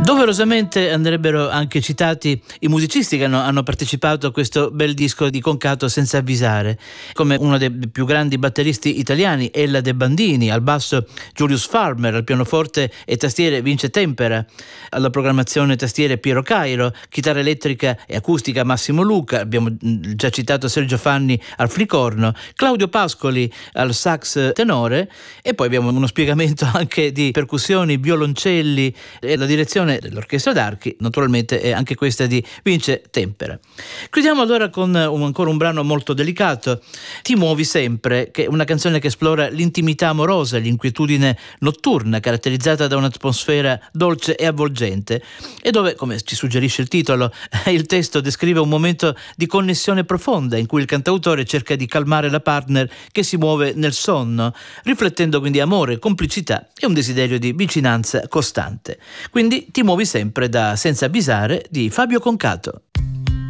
Doverosamente andrebbero anche citati i musicisti che hanno partecipato a questo bel disco di Concato Senza avvisare, come uno dei più grandi batteristi italiani, Ella De Bandini, al basso Julius Farmer, al pianoforte e tastiere Vince Tempera, alla programmazione tastiere Piero Cairo, chitarra elettrica e acustica Massimo Luca, abbiamo già citato Sergio Fanni al flicorno, Claudio Pascoli al sax tenore, e poi abbiamo uno spiegamento anche di percussioni, violoncelli, e la direzione dell'orchestra d'archi naturalmente è anche questa di Vince Tempera. Chiudiamo allora con ancora un brano molto delicato, Ti muovi sempre, che è una canzone che esplora l'intimità amorosa, l'inquietudine notturna caratterizzata da un'atmosfera dolce e avvolgente, e dove, come ci suggerisce il titolo, il testo descrive un momento di connessione profonda in cui il cantautore cerca di calmare la partner che si muove nel sonno, riflettendo quindi amore, complicità e un desiderio di vicinanza costante. Quindi Ti muovi sempre, da Senza avvisare di Fabio Concato.